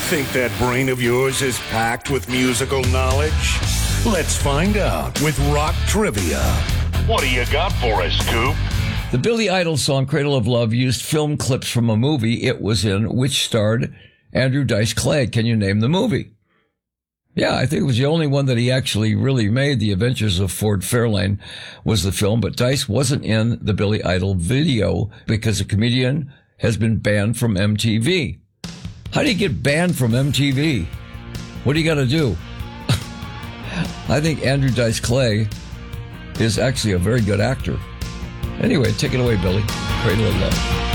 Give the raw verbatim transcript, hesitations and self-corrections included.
Think that brain of yours is packed with musical knowledge? Let's find out with Rock Trivia. What do you got for us, Coop? The Billy Idol song Cradle of Love used film clips from a movie it was in, which starred Andrew Dice Clay. Can you name the movie? Yeah, I think it was the only one that he actually really made. The Adventures of Ford Fairlane was the film, but Dice wasn't in the Billy Idol video because the comedian has been banned from M T V. How do you get banned from M T V? What do you got to do? I think Andrew Dice Clay is actually a very good actor. Anyway, take it away, Billy. Cradle of Love.